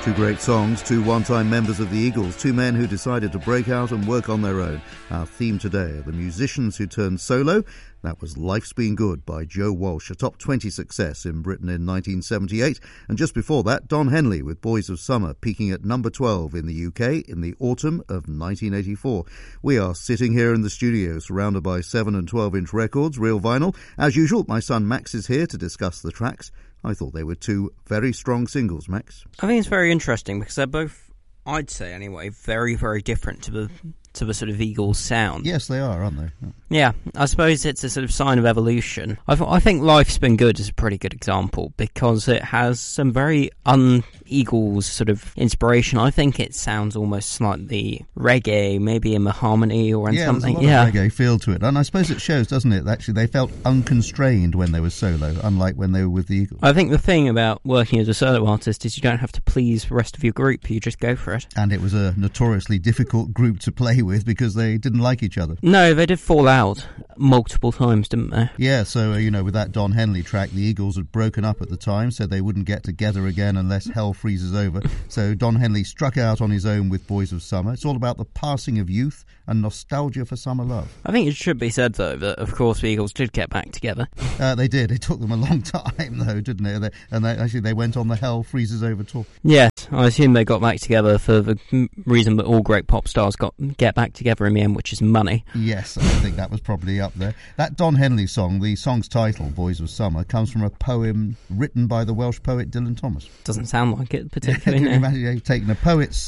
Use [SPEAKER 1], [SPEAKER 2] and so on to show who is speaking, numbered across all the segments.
[SPEAKER 1] Two great songs, two one-time members of the Eagles, two men who decided to break out and work on their own. Our theme today are the musicians who turned solo. That was Life's Been Good by Joe Walsh, a top 20 success in Britain in 1978. And just before that, Don Henley with Boys of Summer, peaking at number 12 in the UK in the autumn of 1984. We are sitting here in the studio surrounded by 7 and 12-inch records, real vinyl. As usual, my son Max is here to discuss the tracks. I thought they were two very strong singles, Max.
[SPEAKER 2] I think it's very interesting because they're both, I'd say anyway, very, very different to the sort of Eagles sound.
[SPEAKER 1] Yes, they are, aren't they?
[SPEAKER 2] Yeah, I suppose it's a sort of sign of evolution. I think Life's Been Good is a pretty good example because it has some very un-Eagles sort of inspiration. I think it sounds almost like the reggae, maybe in the harmony or in something.
[SPEAKER 1] There's a lot of reggae feel to it. And I suppose it shows, doesn't it? Actually, they felt unconstrained when they were solo, unlike when they were with the Eagles.
[SPEAKER 2] I think the thing about working as a solo artist is you don't have to please the rest of your group. You just go for it.
[SPEAKER 1] And it was a notoriously difficult group to play with because they didn't like each other.
[SPEAKER 2] No, they did fall out multiple times, didn't they?
[SPEAKER 1] Yeah, so, with that Don Henley track, the Eagles had broken up at the time, said they wouldn't get together again unless hell freezes over. So Don Henley struck out on his own with Boys of Summer. It's all about the passing of youth and nostalgia for summer love.
[SPEAKER 2] I think it should be said, though, that, of course, the Eagles did get back together.
[SPEAKER 1] They did. It took them a long time, though, didn't it? They went on the Hell Freezes Over tour.
[SPEAKER 2] Yes, I assume they got back together for the reason that all great pop stars get back together in the end, which is money.
[SPEAKER 1] Yes, I think that was probably up there. That Don Henley song, the song's title, Boys of Summer, comes from a poem written by the Welsh poet Dylan Thomas.
[SPEAKER 2] Doesn't sound like it particularly.
[SPEAKER 1] Can you imagine you've taken a poet's,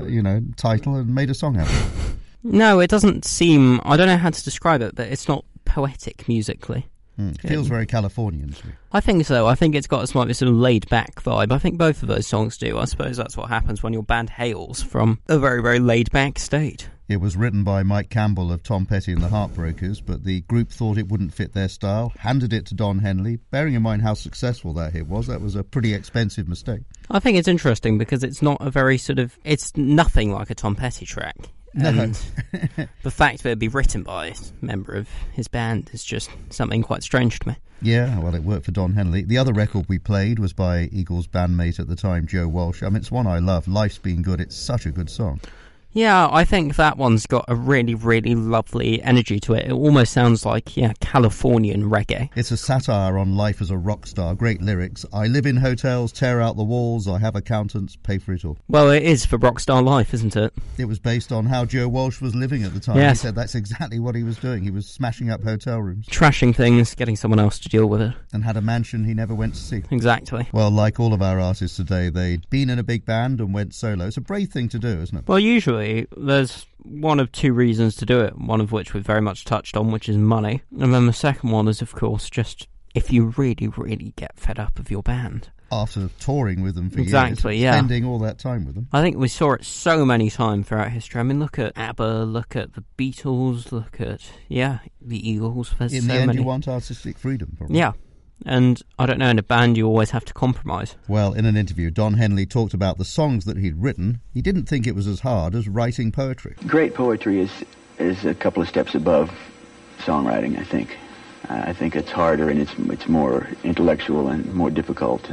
[SPEAKER 1] title and made a song out of it?
[SPEAKER 2] No, it doesn't seem... I don't know how to describe it, but it's not poetic musically.
[SPEAKER 1] It feels very Californian to me.
[SPEAKER 2] I think so. I think it's got a slightly sort of laid-back vibe. I think both of those songs do. I suppose that's what happens when your band hails from a very, very laid-back state.
[SPEAKER 1] It was written by Mike Campbell of Tom Petty and the Heartbreakers, but the group thought it wouldn't fit their style, handed it to Don Henley. Bearing in mind how successful that hit was, that was a pretty expensive mistake.
[SPEAKER 2] I think it's interesting because it's not a very sort of... It's nothing like a Tom Petty track.
[SPEAKER 1] No.
[SPEAKER 2] And the fact that it'd be written by a member of his band is just something quite strange to me.
[SPEAKER 1] Yeah, well, it worked for Don Henley. The other record we played was by Eagles bandmate at the time, Joe Walsh. I mean, it's one I love. Life's Been Good. It's such a good song.
[SPEAKER 2] Yeah, I think that one's got a really, really lovely energy to it. It almost sounds like, Californian reggae.
[SPEAKER 1] It's a satire on life as a rock star. Great lyrics. I live in hotels, tear out the walls, I have accountants, pay for it all.
[SPEAKER 2] Well, it is for rock star life, isn't it?
[SPEAKER 1] It was based on how Joe Walsh was living at the time.
[SPEAKER 2] Yes.
[SPEAKER 1] He said that's exactly what he was doing. He was smashing up hotel rooms.
[SPEAKER 2] Trashing things, getting someone else to deal with it.
[SPEAKER 1] And had a mansion he never went to see.
[SPEAKER 2] Exactly.
[SPEAKER 1] Well, like all of our artists today, they'd been in a big band and went solo. It's a brave thing to do, isn't it?
[SPEAKER 2] Well, usually there's one of two reasons to do it, one of which we've very much touched on, which is money. And then the second one is, of course, just if you really, really get fed up of your band.
[SPEAKER 1] After touring with them for
[SPEAKER 2] exactly,
[SPEAKER 1] years, spending all that time with them.
[SPEAKER 2] I think we saw it so many times throughout history. I mean, look at ABBA, look at the Beatles, look at, the Eagles. There's
[SPEAKER 1] in
[SPEAKER 2] so
[SPEAKER 1] the end,
[SPEAKER 2] many.
[SPEAKER 1] You want artistic freedom, probably.
[SPEAKER 2] Yeah. And I don't know, in a band you always have to compromise.
[SPEAKER 1] Well, in an interview, Don Henley talked about the songs that he'd written. He didn't think it was as hard as writing poetry.
[SPEAKER 3] Great poetry is a couple of steps above songwriting, I think. I think it's harder and it's more intellectual and more difficult.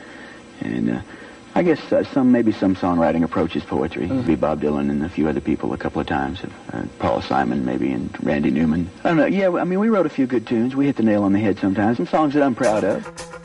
[SPEAKER 3] And I guess maybe some songwriting approaches poetry. Be Bob Dylan and a few other people a couple of times. Paul Simon maybe and Randy Newman. I don't know. Yeah, I mean, we wrote a few good tunes. We hit the nail on the head sometimes. Some songs that I'm proud of.